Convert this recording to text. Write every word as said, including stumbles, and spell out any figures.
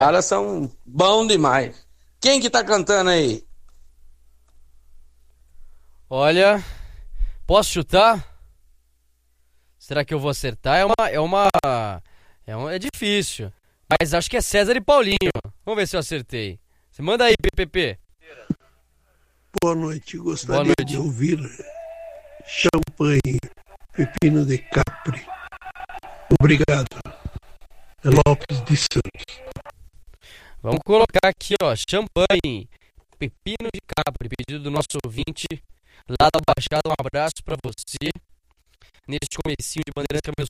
caras são bons demais. Quem que tá cantando aí? Olha, posso chutar? Será que eu vou acertar? É uma, é uma, é um, é difícil. Mas acho que é César e Paulinho. Vamos ver se eu acertei. Você manda aí, P P P. Boa noite, gostaria Boa noite. de ouvir Champanhe, Pepino de Capri. Obrigado. É Lopes de Santos. Vamos colocar aqui, ó, champanhe, pepino de Capri, pedido do nosso ouvinte lá da Baixada. Um abraço pra você. Neste comecinho de Bandeirantes, meus